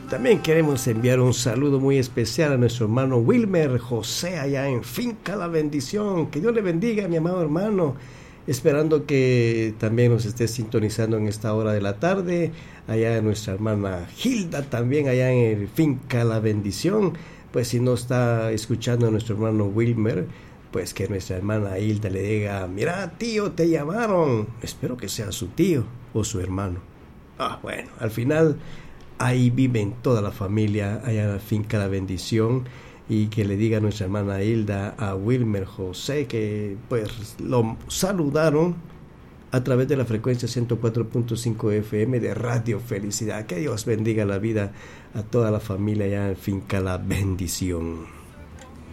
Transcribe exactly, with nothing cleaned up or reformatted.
También queremos enviar un saludo muy especial a nuestro hermano Wilmer José allá en Finca La Bendición. Que Dios le bendiga, mi amado hermano. Esperando que también nos esté sintonizando en esta hora de la tarde. Allá nuestra hermana Hilda también allá en el Finca La Bendición. Pues si no está escuchando a nuestro hermano Wilmer, pues que nuestra hermana Hilda le diga: mira, tío, te llamaron. Espero que sea su tío o su hermano. Ah, bueno, al final ahí viven toda la familia allá en la Finca La Bendición. Y que le diga a nuestra hermana Hilda a Wilmer José que pues lo saludaron a través de la frecuencia ciento cuatro punto cinco F M de Radio Felicidad. Que Dios bendiga la vida a toda la familia allá en Finca La Bendición.